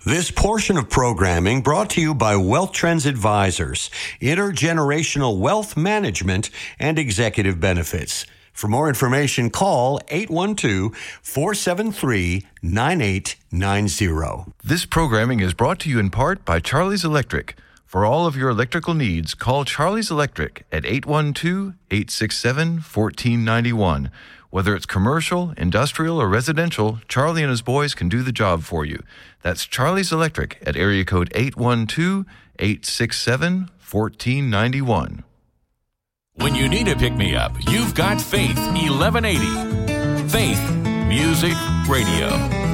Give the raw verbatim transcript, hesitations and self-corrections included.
This portion of programming brought to you by Wealth Trends Advisors, Intergenerational Wealth Management and Executive Benefits. For more information, call eight one two, four seven three, nine eight nine zero. This programming is brought to you in part by Charlie's Electric. For all of your electrical needs, call Charlie's Electric at eight one two, eight six seven, one four nine one. Whether it's commercial, industrial, or residential, Charlie and his boys can do the job for you. That's Charlie's Electric at area code eight one two, eight six seven, one four nine one. When you need a pick-me-up, you've got Faith eleven eighty. Faith Music Radio.